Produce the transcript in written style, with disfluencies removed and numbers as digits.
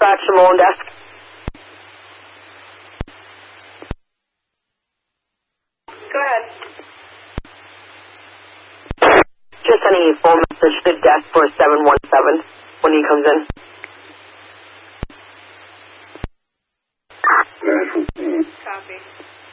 dispatch to Mullen Desk. Go ahead. Just sending a phone message to the desk for 717 when he comes in. Copy.